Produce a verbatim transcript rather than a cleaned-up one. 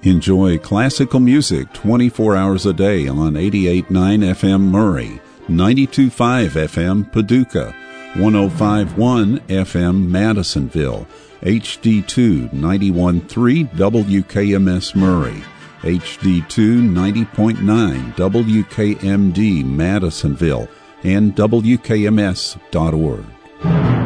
Enjoy classical music twenty-four hours a day on eighty-eight point nine F M Murray, ninety-two point five F M Paducah, one oh five point one F M Madisonville, H D two ninety-one point three W K M S Murray, H D two ninety point nine W K M D Madisonville, and W K M S dot org.